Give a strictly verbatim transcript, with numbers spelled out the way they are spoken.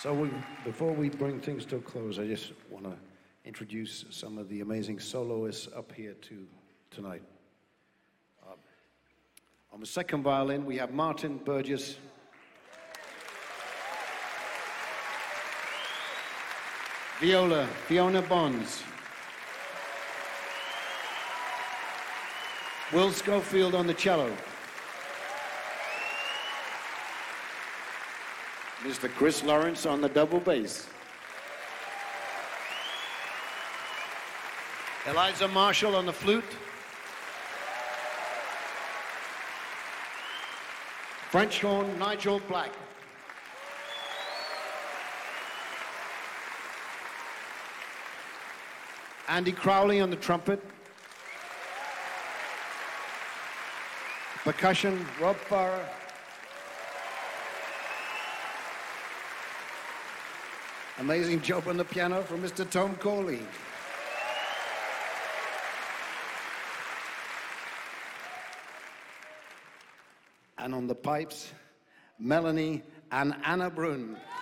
So we, before we bring things to a close, I just want to introduce some of the amazing soloists up here to, tonight. Um, on the second violin, we have Martin Burgess. Viola, Fiona Bonds. Will Schofield on the cello. Mister Chris Lawrence on the double bass. Eliza Marshall on the flute. French horn, Nigel Black. Andy Crowley on the trumpet. Percussion, Rob Farrer. Amazing job on the piano from Mister Tom Corley. And on the pipes, Melanie and Anna Brun.